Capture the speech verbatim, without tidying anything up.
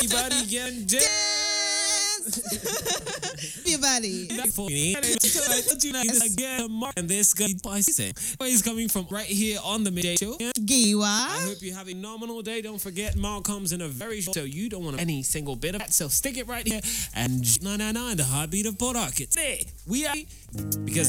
Everybody get dance. Everybody. And this guy is coming from right here on the Midday Show. Giwa. I hope you have a phenomenal day. Don't forget, Mark comes in a very short, so you don't want any single bit of that. So stick it right here and nine nine nine, the heartbeat of Port Harcourt. We are because